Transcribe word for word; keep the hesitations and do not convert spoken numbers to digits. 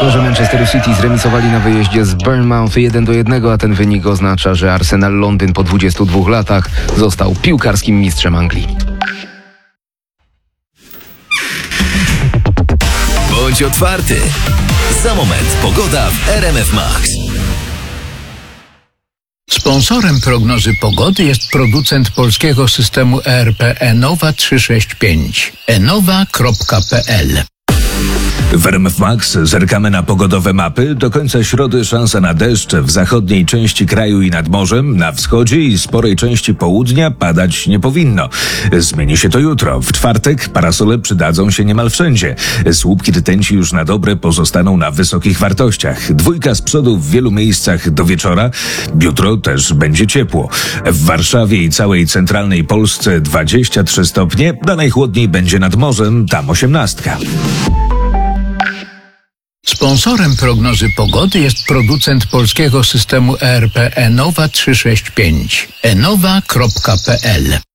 Piłkarze Manchesteru City zremisowali na wyjeździe z Bournemouth jeden do jednego, a ten wynik oznacza, że Arsenal Londyn po dwudziestu dwóch latach został piłkarskim mistrzem Anglii. Bądź otwarty. Za moment pogoda w R M F Max. Sponsorem prognozy pogody jest producent polskiego systemu E R P Enowa trzysta sześćdziesiąt pięć. enowa kropka p l. W R M F Max zerkamy na pogodowe mapy. Do końca środy szansa na deszcz w zachodniej części kraju i nad morzem. Na wschodzie i sporej części południa padać nie powinno. Zmieni się to jutro. W czwartek parasole przydadzą się niemal wszędzie. Słupki rtęci już na dobre pozostaną na wysokich wartościach. Dwójka z przodu w wielu miejscach do wieczora. Jutro też będzie ciepło. W Warszawie i całej centralnej Polsce dwadzieścia trzy stopnie. Na najchłodniej będzie nad morzem, tam osiemnastka. Sponsorem prognozy pogody jest producent polskiego systemu E R P Enowa trzysta sześćdziesiąt pięć. enowa kropka p l.